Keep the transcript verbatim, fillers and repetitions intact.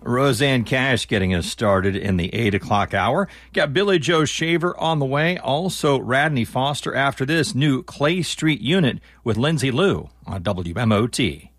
Roseanne Cash getting us started in the eight o'clock hour. Got Billy Joe Shaver on the way. Also, Radney Foster after this new Clay Street Unit with Lindsay Lou on W M O T.